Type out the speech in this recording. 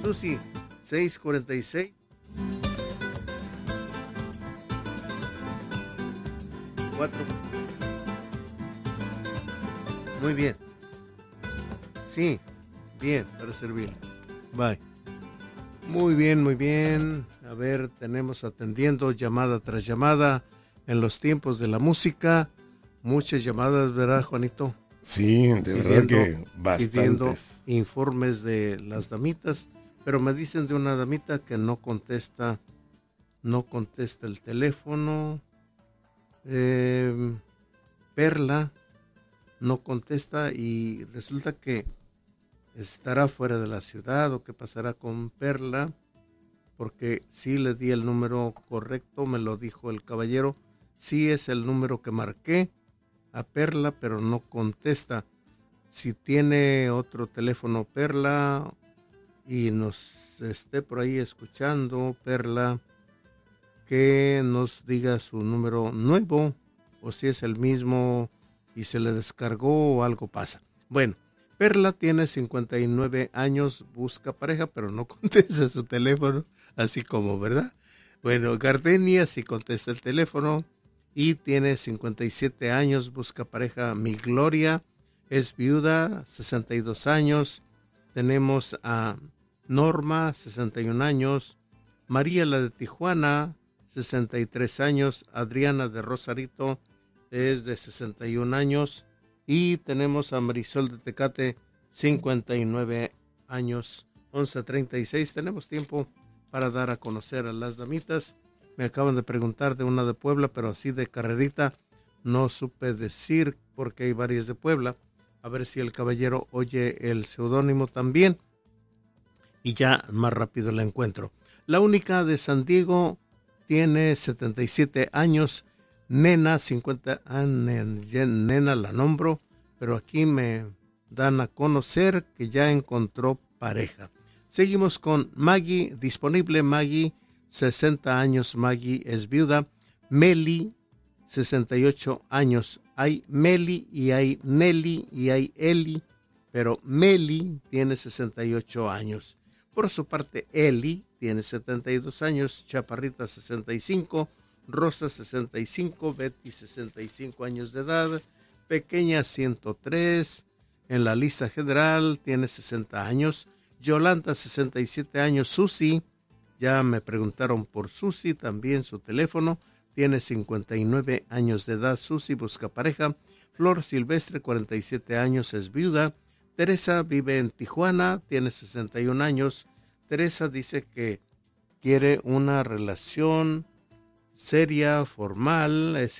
Susi, 646. Cuatro. Muy bien. Sí, bien, para servirle. Bye. Muy bien, muy bien. A ver, tenemos atendiendo llamada tras llamada en los tiempos de la música. Muchas llamadas, ¿verdad, Juanito? Sí, de verdad que pidiendo bastantes. informes de las damitas, pero me dicen de una damita que no contesta el teléfono. Perla no contesta y resulta que estará fuera de la ciudad o qué pasará con Perla, porque sí le di el número correcto, me lo dijo el caballero, sí es el número que marqué a Perla, pero no contesta. Si tiene otro teléfono Perla y nos esté por ahí escuchando, Perla, que nos diga su número nuevo o si es el mismo y se le descargó o algo pasa. Bueno, Perla tiene 59 años, busca pareja, pero no contesta su teléfono, así como, ¿verdad? Bueno, Gardenia sí contesta el teléfono y tiene 57 años, busca pareja. Mi Gloria es viuda, 62 años. Tenemos a Norma, 61 años. María, la de Tijuana, 63 años. Adriana de Rosarito es de 61 años. Y tenemos a Marisol de Tecate, 59 años, 11:36. Tenemos tiempo para dar a conocer a las damitas. Me acaban de preguntar de una de Puebla, pero así de carrerita no supe decir porque hay varias de Puebla. A ver si el caballero oye el seudónimo también y ya más rápido la encuentro. La única de San Diego tiene 77 años. Nena, 50 años, Nena la nombro, pero aquí me dan a conocer que ya encontró pareja. Seguimos con Maggie, disponible Maggie, 60 años, Maggie es viuda. Meli, 68 años. Hay Meli y hay Nelly y hay Eli, pero Meli tiene 68 años. Por su parte, Eli tiene 72 años, Chaparrita 65, Rosa 65, Betty 65 años de edad, Pequeña 103, en la lista general tiene 60 años, Yolanda 67 años, Susi, ya me preguntaron por Susi, también su teléfono, tiene 59 años de edad, Susi busca pareja. Flor Silvestre 47 años, es viuda. Teresa vive en Tijuana, tiene 61 años. Teresa dice que quiere una relación seria, formal, es